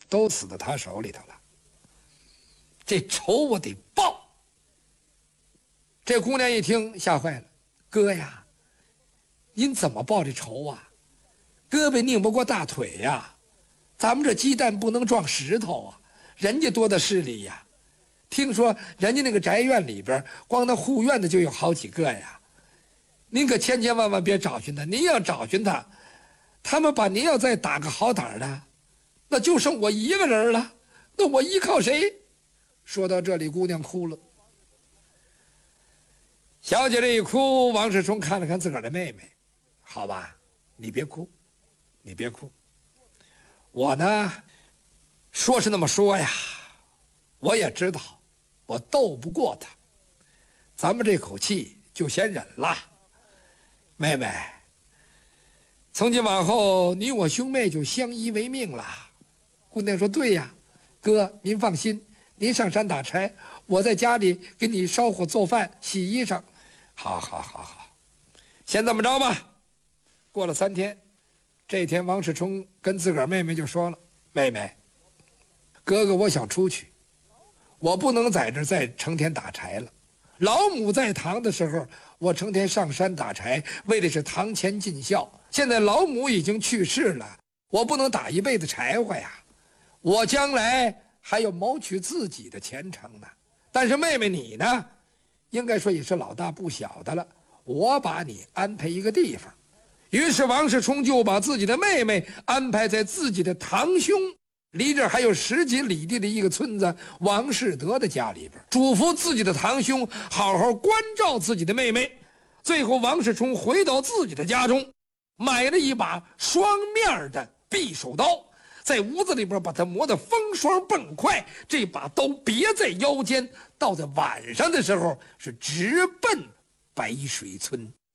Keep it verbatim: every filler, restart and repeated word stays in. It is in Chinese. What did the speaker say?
都死在他手里头了。这仇我得报。这姑娘一听吓坏了，哥呀，您怎么报这仇啊？胳膊拧不过大腿呀，咱们这鸡蛋不能撞石头啊，人家多大势力呀！听说人家那个宅院里边，光那护院的就有好几个呀。您可千千万万别找寻他，您要找寻他，他们把您要再打个好歹的，那就剩我一个人了，那我依靠谁？说到这里，姑娘哭了。小姐这一哭，王世充看了看自个儿的妹妹，好吧，你别哭，你别哭。我呢，说是那么说呀，我也知道，我斗不过他，咱们这口气就先忍了。妹妹，从今往后，你我兄妹就相依为命了。姑娘说：“对呀，哥，您放心，您上山打柴，我在家里给你烧火做饭、洗衣裳。”好好好好，先这么着吧。过了三天，这天王世充跟自个儿妹妹就说了：“妹妹，哥哥我想出去，我不能在这再成天打柴了。老母在堂的时候，我成天上山打柴，为的是堂前尽孝。现在老母已经去世了，我不能打一辈子柴火呀。我将来还要谋取自己的前程呢。但是妹妹你呢，应该说也是老大不小的了，我把你安排一个地方。”于是王世充就把自己的妹妹安排在自己的堂兄离这还有十几里地的一个村子王世德的家里边，嘱咐自己的堂兄好好关照自己的妹妹。最后王世充回到自己的家中，买了一把双面的匕首刀，在屋子里边把它磨得风霜迸快，这把刀别在腰间，到在晚上的时候是直奔白水村。